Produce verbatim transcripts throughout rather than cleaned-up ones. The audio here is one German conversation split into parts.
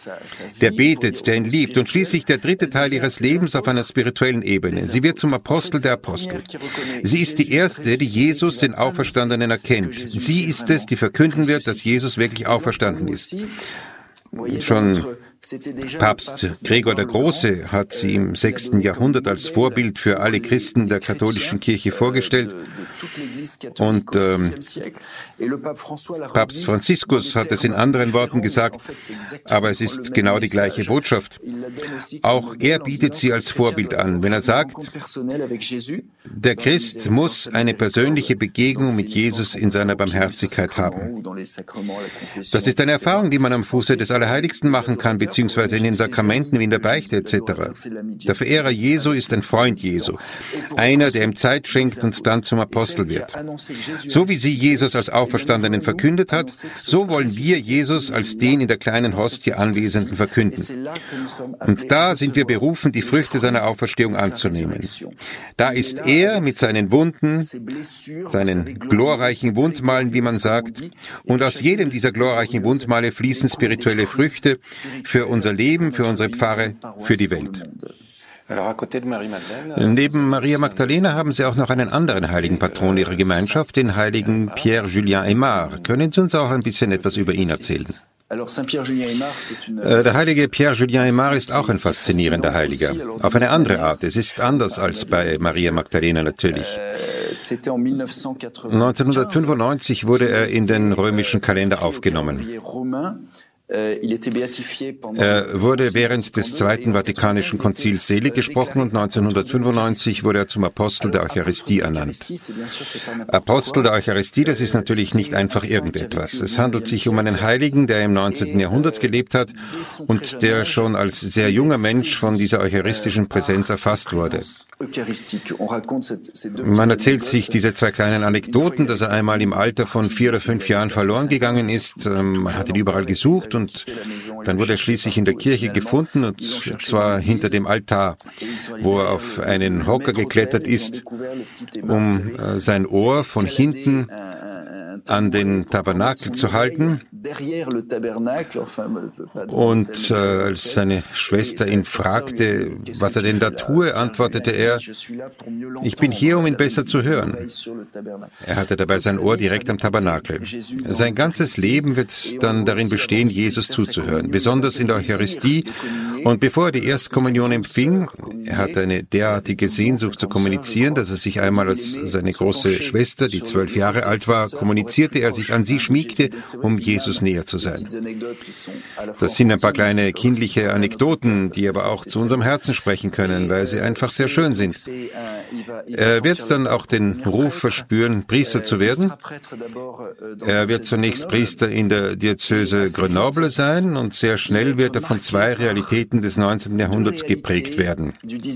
der betet, der ihn liebt und schließlich der dritte Teil ihres Lebens auf einer spirituellen Ebene. Sie wird zum Apostel der Apostel. Sie ist die Erste, die Jesus, den Auferstandenen, erkennt. Sie ist es, die verkünden wird, dass Jesus wirklich auferstanden ist. Schon Papst Gregor der Große hat sie im sechsten Jahrhundert als Vorbild für alle Christen der katholischen Kirche vorgestellt. Und ähm, Papst Franziskus hat es in anderen Worten gesagt, aber es ist genau die gleiche Botschaft. Auch er bietet sie als Vorbild an, wenn er sagt, der Christ muss eine persönliche Begegnung mit Jesus in seiner Barmherzigkeit haben. Das ist eine Erfahrung, die man am Fuße des Allerheiligsten machen kann, beziehungsweise in den Sakramenten wie in der Beichte et cetera. Der Verehrer Jesu ist ein Freund Jesu, einer, der ihm Zeit schenkt und dann zum Apostel wird. So wie sie Jesus als Auferstandenen verkündet hat, so wollen wir Jesus als den in der kleinen Hostie Anwesenden verkünden. Und da sind wir berufen, die Früchte seiner Auferstehung anzunehmen. Da ist er mit seinen Wunden, seinen glorreichen Wundmalen, wie man sagt, und aus jedem dieser glorreichen Wundmale fließen spirituelle Früchte für unser Leben, für unsere Pfarre, für die Welt. Neben Maria Magdalena haben Sie auch noch einen anderen heiligen Patron Ihrer Gemeinschaft, den heiligen Pierre-Julien Aymar. Können Sie uns auch ein bisschen etwas über ihn erzählen? Der heilige Pierre-Julien Aymar ist auch ein faszinierender Heiliger. Auf eine andere Art. Es ist anders als bei Maria Magdalena natürlich. neunzehnhundertfünfundneunzig wurde er in den römischen Kalender aufgenommen. Er wurde während des Zweiten Vatikanischen Konzils selig gesprochen und neunzehnhundertfünfundneunzig wurde er zum Apostel der Eucharistie ernannt. Apostel der Eucharistie, das ist natürlich nicht einfach irgendetwas. Es handelt sich um einen Heiligen, der im neunzehnten Jahrhundert gelebt hat und der schon als sehr junger Mensch von dieser eucharistischen Präsenz erfasst wurde. Man erzählt sich diese zwei kleinen Anekdoten, dass er einmal im Alter von vier oder fünf Jahren verloren gegangen ist. Man hat ihn überall gesucht und dann wurde er schließlich in der Kirche gefunden, und zwar hinter dem Altar, wo er auf einen Hocker geklettert ist, um sein Ohr von hinten an den Tabernakel zu halten. Und äh, als seine Schwester ihn fragte, was er denn da tue, antwortete er, ich bin hier, um ihn besser zu hören. Er hatte dabei sein Ohr direkt am Tabernakel. Sein ganzes Leben wird dann darin bestehen, Jesus zuzuhören, besonders in der Eucharistie. Und bevor er die Erstkommunion empfing, er hatte eine derartige Sehnsucht zu kommunizieren, dass er sich einmal als seine große Schwester, die zwölf Jahre alt war, kommunizierte, er sich an sie schmiegte, um Jesus näher zu sein. Das sind ein paar kleine kindliche Anekdoten, die aber auch zu unserem Herzen sprechen können, weil sie einfach sehr schön sind. Er wird dann auch den Ruf verspüren, Priester zu werden. Er wird zunächst Priester in der Diözese Grenoble sein und sehr schnell wird er von zwei Realitäten des neunzehnten Jahrhunderts geprägt werden.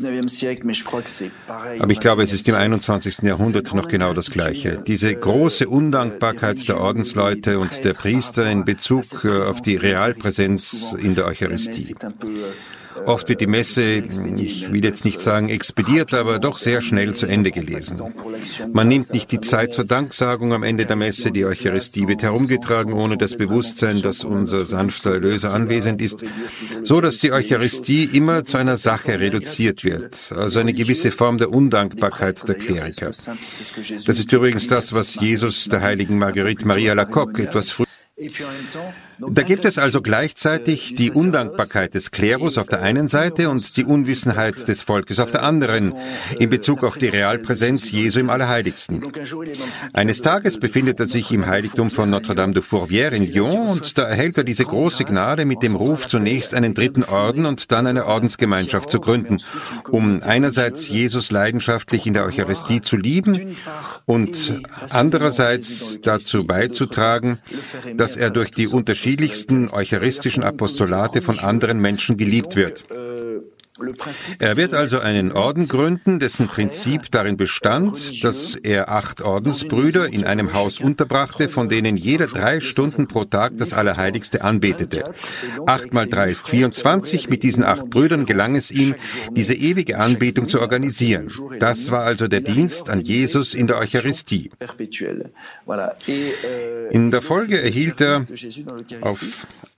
Aber ich glaube, es ist im einundzwanzigsten Jahrhundert noch genau das Gleiche. Diese große Undankbarkeit der Ordensleute und der Priester in Bezug auf die Realpräsenz in der Eucharistie. Oft wird die Messe, ich will jetzt nicht sagen expediert, aber doch sehr schnell zu Ende gelesen. Man nimmt nicht die Zeit zur Danksagung am Ende der Messe, die Eucharistie wird herumgetragen, ohne das Bewusstsein, dass unser sanfter Erlöser anwesend ist, so dass die Eucharistie immer zu einer Sache reduziert wird, also eine gewisse Form der Undankbarkeit der Kleriker. Das ist übrigens das, was Jesus der heiligen Marguerite Marie Alacoque etwas früher. Da gibt es also gleichzeitig die Undankbarkeit des Klerus auf der einen Seite und die Unwissenheit des Volkes auf der anderen in Bezug auf die Realpräsenz Jesu im Allerheiligsten. Eines Tages befindet er sich im Heiligtum von Notre-Dame de Fourvière in Lyon und da erhält er diese große Gnade mit dem Ruf, zunächst einen dritten Orden und dann eine Ordensgemeinschaft zu gründen, um einerseits Jesus leidenschaftlich in der Eucharistie zu lieben und andererseits dazu beizutragen, dass er durch die unterschiedlichen eucharistischen Apostolate von anderen Menschen geliebt wird. Er wird also einen Orden gründen, dessen Prinzip darin bestand, dass er acht Ordensbrüder in einem Haus unterbrachte, von denen jeder drei Stunden pro Tag das Allerheiligste anbetete. Acht mal drei ist vierundzwanzig. Mit diesen acht Brüdern gelang es ihm, diese ewige Anbetung zu organisieren. Das war also der Dienst an Jesus in der Eucharistie. In der Folge erhielt er auf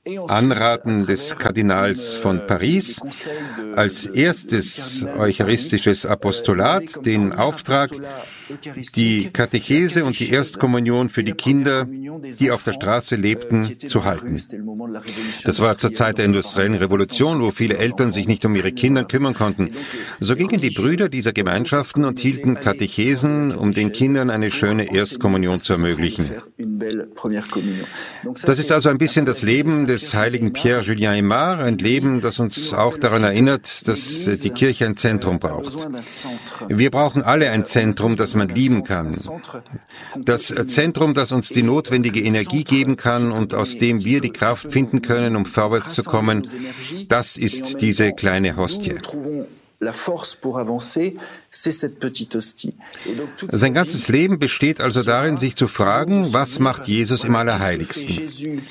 Anraten des Kardinals von Paris als erstes eucharistisches Apostolat den Auftrag, die Katechese und die Erstkommunion für die Kinder, die auf der Straße lebten, zu halten. Das war zur Zeit der industriellen Revolution, wo viele Eltern sich nicht um ihre Kinder kümmern konnten. So gingen die Brüder dieser Gemeinschaften und hielten Katechesen, um den Kindern eine schöne Erstkommunion zu ermöglichen. Das ist also ein bisschen das Leben des heiligen Pierre Julien Aymar, ein Leben, das uns auch daran erinnert, dass die Kirche ein Zentrum braucht. Wir brauchen alle ein Zentrum, das man lieben kann. Das Zentrum, das uns die notwendige Energie geben kann und aus dem wir die Kraft finden können, um vorwärts zu kommen, das ist diese kleine Hostie. Sein ganzes Leben besteht also darin, sich zu fragen, was macht Jesus im Allerheiligsten?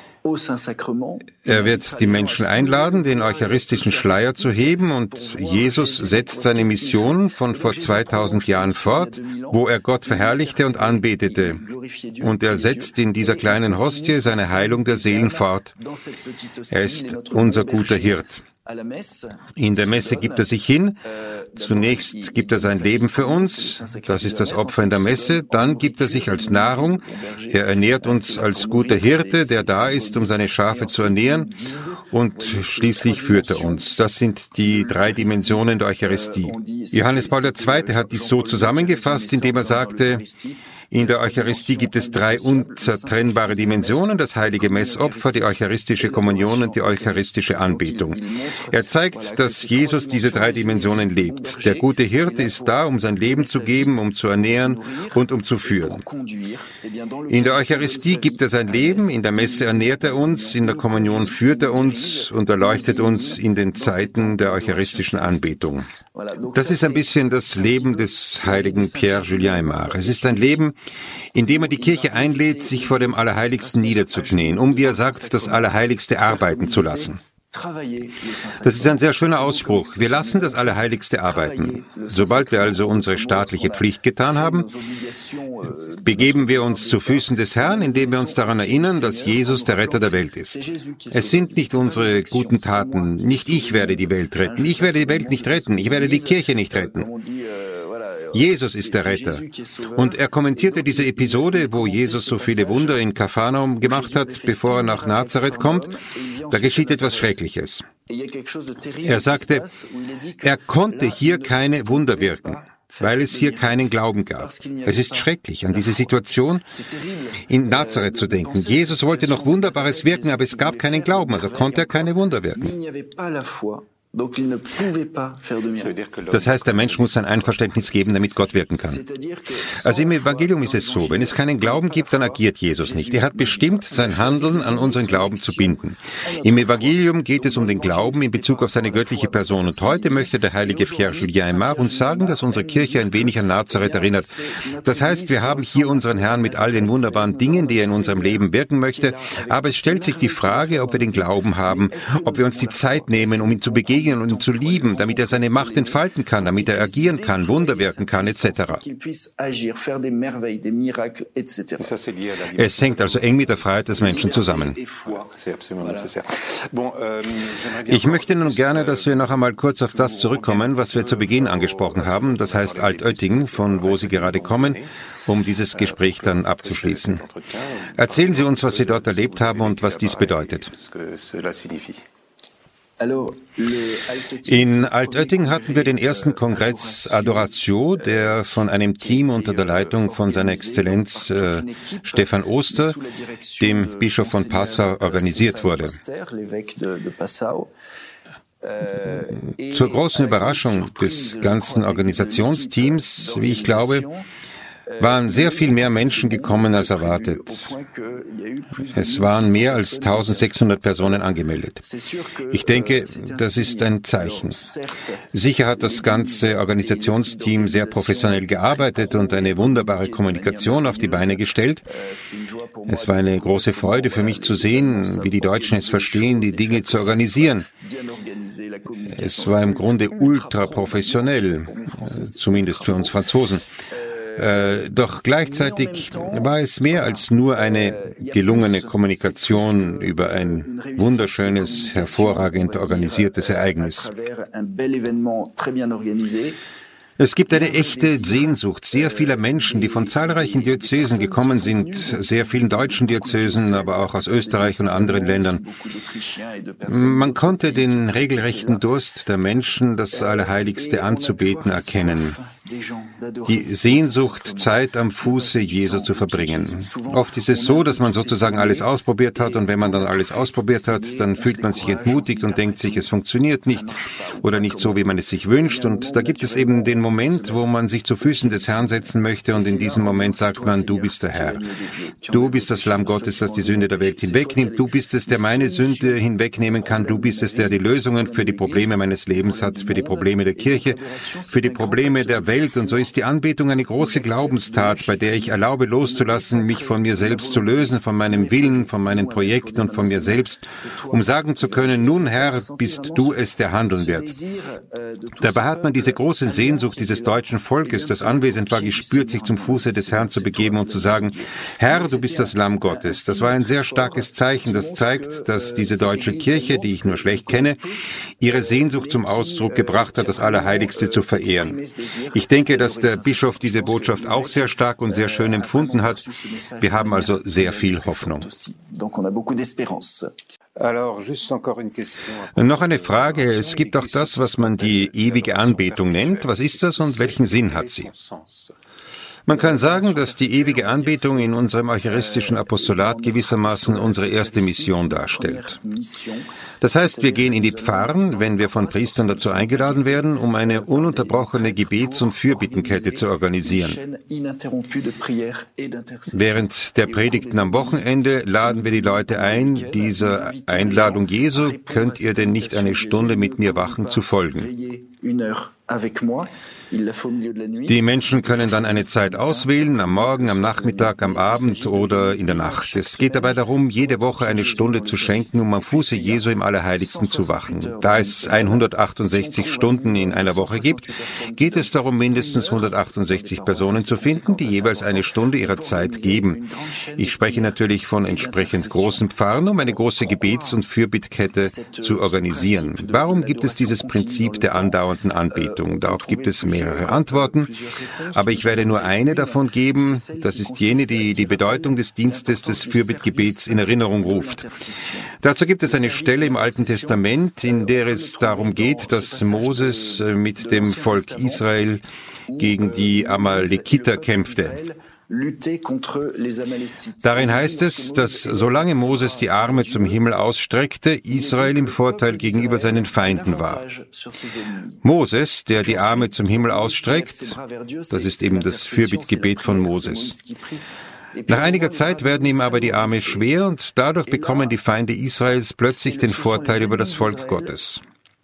Er wird die Menschen einladen, den eucharistischen Schleier zu heben, und Jesus setzt seine Mission von vor zweitausend Jahren fort, wo er Gott verherrlichte und anbetete. Und er setzt in dieser kleinen Hostie seine Heilung der Seelen fort. Er ist unser guter Hirt. In der Messe gibt er sich hin. Zunächst gibt er sein Leben für uns. Das ist das Opfer in der Messe. Dann gibt er sich als Nahrung. Er ernährt uns als guter Hirte, der da ist, um seine Schafe zu ernähren. Und schließlich führt er uns. Das sind die drei Dimensionen der Eucharistie. Johannes Paul der Zweite hat dies so zusammengefasst, indem er sagte, in der Eucharistie gibt es drei unzertrennbare Dimensionen, das heilige Messopfer, die eucharistische Kommunion und die eucharistische Anbetung. Er zeigt, dass Jesus diese drei Dimensionen lebt. Der gute Hirte ist da, um sein Leben zu geben, um zu ernähren und um zu führen. In der Eucharistie gibt er sein Leben, in der Messe ernährt er uns, in der Kommunion führt er uns und erleuchtet uns in den Zeiten der eucharistischen Anbetung. Das ist ein bisschen das Leben des heiligen Pierre Julien Aymar. Es ist ein Leben, in dem er die Kirche einlädt, sich vor dem Allerheiligsten niederzuknien, um, wie er sagt, das Allerheiligste arbeiten zu lassen. Das ist ein sehr schöner Ausspruch. Wir lassen das Allerheiligste arbeiten. Sobald wir also unsere staatliche Pflicht getan haben, begeben wir uns zu Füßen des Herrn, indem wir uns daran erinnern, dass Jesus der Retter der Welt ist. Es sind nicht unsere guten Taten. Nicht ich werde die Welt retten. Ich werde die Welt nicht retten. Ich werde die Kirche nicht retten. Jesus ist der Retter. Und er kommentierte diese Episode, wo Jesus so viele Wunder in Kapharnaum gemacht hat, bevor er nach Nazareth kommt. Da geschieht etwas Schreckliches. Er sagte, er konnte hier keine Wunder wirken, weil es hier keinen Glauben gab. Es ist schrecklich, an diese Situation in Nazareth zu denken. Jesus wollte noch Wunderbares wirken, aber es gab keinen Glauben, also konnte er keine Wunder wirken. Das heißt, der Mensch muss sein Einverständnis geben, damit Gott wirken kann. Also im Evangelium ist es so, wenn es keinen Glauben gibt, dann agiert Jesus nicht. Er hat bestimmt, sein Handeln an unseren Glauben zu binden. Im Evangelium geht es um den Glauben in Bezug auf seine göttliche Person. Und heute möchte der heilige Pierre Julien Aymar uns sagen, dass unsere Kirche ein wenig an Nazareth erinnert. Das heißt, wir haben hier unseren Herrn mit all den wunderbaren Dingen, die er in unserem Leben wirken möchte. Aber es stellt sich die Frage, ob wir den Glauben haben, ob wir uns die Zeit nehmen, um ihn zu begegnen und ihn zu lieben, damit er seine Macht entfalten kann, damit er agieren kann, Wunder wirken kann, et cetera. Es hängt also eng mit der Freiheit des Menschen zusammen. Ich möchte nun gerne, dass wir noch einmal kurz auf das zurückkommen, was wir zu Beginn angesprochen haben, das heißt Altötting, von wo Sie gerade kommen, um dieses Gespräch dann abzuschließen. Erzählen Sie uns, was Sie dort erlebt haben und was dies bedeutet. In Altötting hatten wir den ersten Kongress Adoratio, der von einem Team unter der Leitung von seiner Exzellenz äh, Stefan Oster, dem Bischof von Passau, organisiert wurde. Zur großen Überraschung des ganzen Organisationsteams, wie ich glaube, waren sehr viel mehr Menschen gekommen als erwartet. Es waren mehr als eintausendsechshundert Personen angemeldet. Ich denke, das ist ein Zeichen. Sicher hat das ganze Organisationsteam sehr professionell gearbeitet und eine wunderbare Kommunikation auf die Beine gestellt. Es war eine große Freude für mich zu sehen, wie die Deutschen es verstehen, die Dinge zu organisieren. Es war im Grunde ultra professionell, zumindest für uns Franzosen. Äh, doch gleichzeitig war es mehr als nur eine gelungene Kommunikation über ein wunderschönes, hervorragend organisiertes Ereignis. Es gibt eine echte Sehnsucht sehr vieler Menschen, die von zahlreichen Diözesen gekommen sind, sehr vielen deutschen Diözesen, aber auch aus Österreich und anderen Ländern. Man konnte den regelrechten Durst der Menschen, das Allerheiligste anzubeten, erkennen. Die Sehnsucht, Zeit am Fuße Jesu zu verbringen. Oft ist es so, dass man sozusagen alles ausprobiert hat und wenn man dann alles ausprobiert hat, dann fühlt man sich entmutigt und denkt sich, es funktioniert nicht oder nicht so, wie man es sich wünscht. Und da gibt es eben den Moment, wo man sich zu Füßen des Herrn setzen möchte und in diesem Moment sagt man, du bist der Herr. Du bist das Lamm Gottes, das die Sünde der Welt hinwegnimmt. Du bist es, der meine Sünde hinwegnehmen kann. Du bist es, der die Lösungen für die Probleme meines Lebens hat, für die Probleme der Kirche, für die Probleme der Welt. Und so ist die Anbetung eine große Glaubenstat, bei der ich erlaube loszulassen, mich von mir selbst zu lösen, von meinem Willen, von meinen Projekten und von mir selbst, um sagen zu können, nun Herr, bist du es, der handeln wird. Dabei hat man diese große Sehnsucht dieses deutschen Volkes, das anwesend war, gespürt, sich zum Fuße des Herrn zu begeben und zu sagen, Herr, du bist das Lamm Gottes. Das war ein sehr starkes Zeichen, das zeigt, dass diese deutsche Kirche, die ich nur schlecht kenne, ihre Sehnsucht zum Ausdruck gebracht hat, das Allerheiligste zu verehren. Ich denke, dass der Bischof diese Botschaft auch sehr stark und sehr schön empfunden hat. Wir haben also sehr viel Hoffnung. Noch eine Frage. Es gibt auch das, was man die ewige Anbetung nennt. Was ist das und welchen Sinn hat sie? Man kann sagen, dass die ewige Anbetung in unserem eucharistischen Apostolat gewissermaßen unsere erste Mission darstellt. Das heißt, wir gehen in die Pfarren, wenn wir von Priestern dazu eingeladen werden, um eine ununterbrochene Gebets- und Fürbittenkette zu organisieren. Während der Predigten am Wochenende laden wir die Leute ein, dieser Einladung Jesu, könnt ihr denn nicht eine Stunde mit mir wachen, zu folgen. Die Menschen können dann eine Zeit auswählen, am Morgen, am Nachmittag, am Abend oder in der Nacht. Es geht dabei darum, jede Woche eine Stunde zu schenken, um am Fuße Jesu im Allerheiligsten zu wachen. Da es hundertachtundsechzig Stunden in einer Woche gibt, geht es darum, mindestens hundertachtundsechzig Personen zu finden, die jeweils eine Stunde ihrer Zeit geben. Ich spreche natürlich von entsprechend großen Pfarren, um eine große Gebets- und Fürbittkette zu organisieren. Warum gibt es dieses Prinzip der andauernden Anbetung? Darauf gibt es mehr mehrere Antworten, aber ich werde nur eine davon geben. Das ist jene, die die Bedeutung des Dienstes des Fürbittgebets in Erinnerung ruft. Dazu gibt es eine Stelle im Alten Testament, in der es darum geht, dass Moses mit dem Volk Israel gegen die Amalekiter kämpfte. Darin heißt es, dass solange Moses die Arme zum Himmel ausstreckte, Israel im Vorteil gegenüber seinen Feinden war. Moses, der die Arme zum Himmel ausstreckt, das ist eben das Fürbittgebet von Moses. Nach einiger Zeit werden ihm aber die Arme schwer und dadurch bekommen die Feinde Israels plötzlich den Vorteil über das Volk Gottes.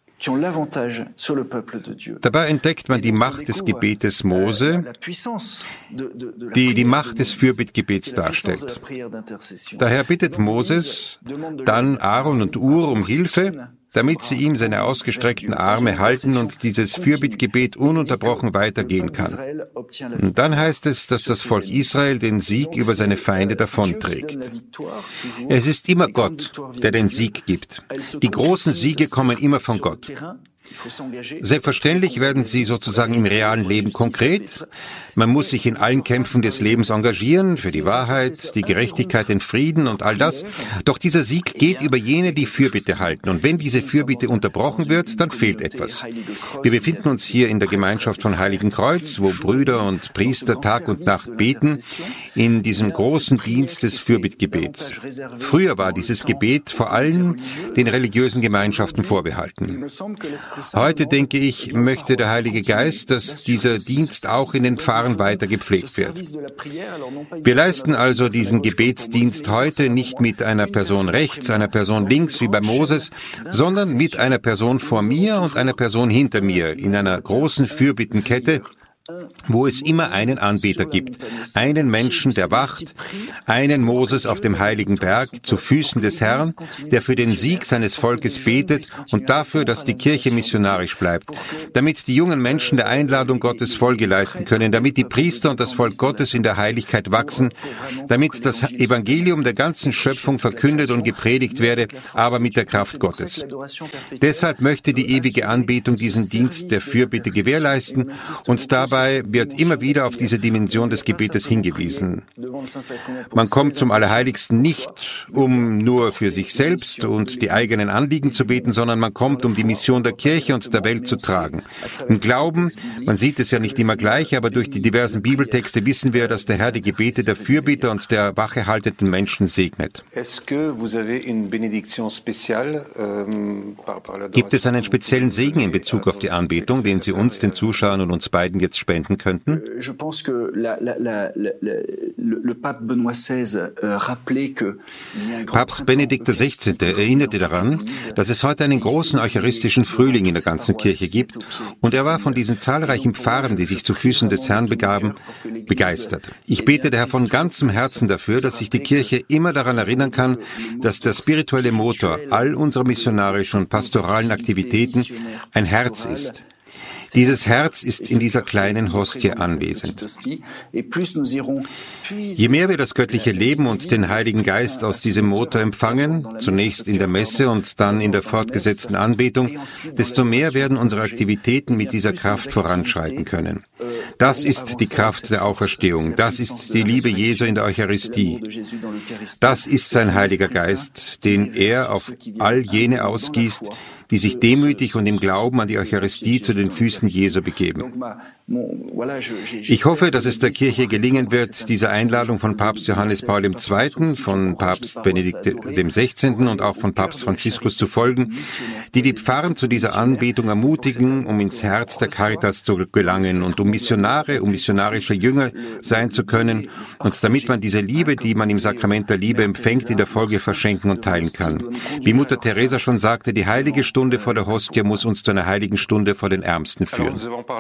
Dabei entdeckt man die Macht des Gebetes Mose, die die Macht des Fürbittgebets darstellt. Daher bittet Moses dann Aaron und Ur um Hilfe, damit sie ihm seine ausgestreckten Arme halten und dieses Fürbittgebet ununterbrochen weitergehen kann. Und dann heißt es, dass das Volk Israel den Sieg über seine Feinde davonträgt. Es ist immer Gott, der den Sieg gibt. Die großen Siege kommen immer von Gott. Selbstverständlich werden sie sozusagen im realen Leben konkret. Man muss sich in allen Kämpfen des Lebens engagieren, für die Wahrheit, die Gerechtigkeit, den Frieden und all das. Doch dieser Sieg geht über jene, die Fürbitte halten. Und wenn diese Fürbitte unterbrochen wird, dann fehlt etwas. Wir befinden uns hier in der Gemeinschaft von Heiligen Kreuz, wo Brüder und Priester Tag und Nacht beten, in diesem großen Dienst des Fürbittgebets. Früher war dieses Gebet vor allem den religiösen Gemeinschaften vorbehalten. Heute, denke ich, möchte der Heilige Geist, dass dieser Dienst auch in den Pfarren weiter gepflegt wird. Wir leisten also diesen Gebetsdienst heute nicht mit einer Person rechts, einer Person links wie bei Moses, sondern mit einer Person vor mir und einer Person hinter mir in einer großen Fürbittenkette, wo es immer einen Anbeter gibt, einen Menschen, der wacht, einen Moses auf dem heiligen Berg zu Füßen des Herrn, der für den Sieg seines Volkes betet und dafür, dass die Kirche missionarisch bleibt, damit die jungen Menschen der Einladung Gottes Folge leisten können, damit die Priester und das Volk Gottes in der Heiligkeit wachsen, damit das Evangelium der ganzen Schöpfung verkündet und gepredigt werde, aber mit der Kraft Gottes. Deshalb möchte die ewige Anbetung diesen Dienst der Fürbitte gewährleisten und dabei wird immer wieder auf diese Dimension des Gebetes hingewiesen. Man kommt zum Allerheiligsten nicht, um nur für sich selbst und die eigenen Anliegen zu beten, sondern man kommt, um die Mission der Kirche und der Welt zu tragen. Im Glauben, man sieht es ja nicht immer gleich, aber durch die diversen Bibeltexte wissen wir, dass der Herr die Gebete der Fürbitter und der wachehaltenden Menschen segnet. Gibt es einen speziellen Segen in Bezug auf die Anbetung, den Sie uns, den Zuschauern und uns beiden jetzt spenden könnten? Papst Benedikt der Sechzehnte erinnerte daran, dass es heute einen großen eucharistischen Frühling in der ganzen Kirche gibt, und er war von diesen zahlreichen Pfarrern, die sich zu Füßen des Herrn begaben, begeistert. Ich bete daher von ganzem Herzen dafür, dass sich die Kirche immer daran erinnern kann, dass der spirituelle Motor all unserer missionarischen und pastoralen Aktivitäten ein Herz ist. Dieses Herz ist in dieser kleinen Hostie anwesend. Je mehr wir das göttliche Leben und den Heiligen Geist aus diesem Motor empfangen, zunächst in der Messe und dann in der fortgesetzten Anbetung, desto mehr werden unsere Aktivitäten mit dieser Kraft voranschreiten können. Das ist die Kraft der Auferstehung. Das ist die Liebe Jesu in der Eucharistie. Das ist sein Heiliger Geist, den er auf all jene ausgießt, die sich demütig und im Glauben an die Eucharistie zu den Füßen Jesu begeben. Ich hoffe, dass es der Kirche gelingen wird, dieser Einladung von Papst Johannes Paul der Zweite., von Papst Benedikt der Sechzehnte. und auch von Papst Franziskus zu folgen, die die Pfarren zu dieser Anbetung ermutigen, um ins Herz der Caritas zu gelangen und um Missionare, um missionarische Jünger sein zu können und damit man diese Liebe, die man im Sakrament der Liebe empfängt, in der Folge verschenken und teilen kann. Wie Mutter Teresa schon sagte, die heilige Stunde vor der Hostie muss uns zu einer heiligen Stunde vor den Ärmsten führen.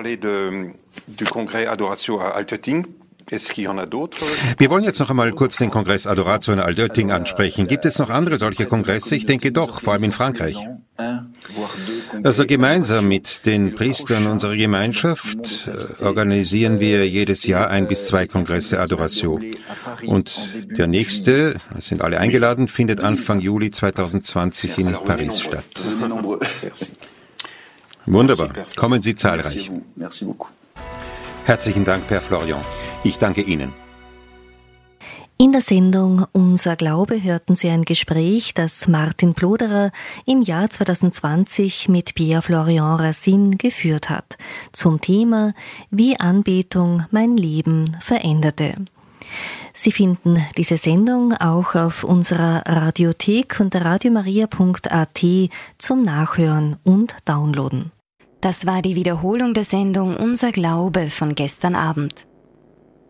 Wir wollen jetzt noch einmal kurz den Kongress Adoratio in Altötting ansprechen. Gibt es noch andere solche Kongresse? Ich denke doch, vor allem in Frankreich. Also gemeinsam mit den Priestern unserer Gemeinschaft äh, organisieren wir jedes Jahr ein bis zwei Kongresse Adoratio. Und der nächste, es sind alle eingeladen, findet Anfang Juli zweitausendzwanzig in Paris statt. Wunderbar. Kommen Sie zahlreich. Herzlichen Dank, Père Florian. Ich danke Ihnen. In der Sendung Unser Glaube hörten Sie ein Gespräch, das Martin Ploderer im Jahr zweitausendzwanzig mit Pierre Florian Racine geführt hat, zum Thema Wie Anbetung mein Leben veränderte. Sie finden diese Sendung auch auf unserer Radiothek unter radiomaria punkt a t zum Nachhören und Downloaden. Das war die Wiederholung der Sendung Unser Glaube von gestern Abend.